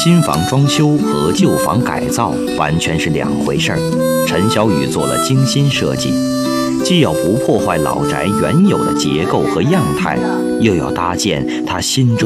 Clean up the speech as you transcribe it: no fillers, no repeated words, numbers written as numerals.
新房装修和旧房改造完全是两回事儿。陈小雨做了精心设计，既要不破坏老宅原有的结构和样态，又要搭建他心中